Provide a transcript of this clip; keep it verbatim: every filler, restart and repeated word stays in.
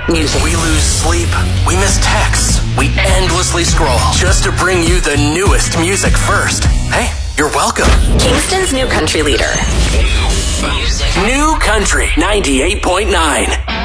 music. We lose sleep, we miss texts, we endlessly scroll just to bring you the newest music first. Hey, you're welcome. Kingston's new country leader. New Country ninety-eight point nine.